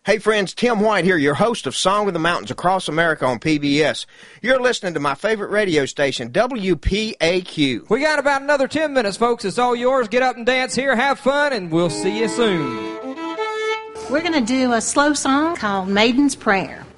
Hey friends, Tim White here, your host of Song of the Mountains across America on PBS. You're listening to my favorite radio station, WPAQ. We got about another 10 minutes, folks. It's all yours. Get up and dance here, have fun, and we'll see you soon. We're going to do a slow song called Maiden's Prayer.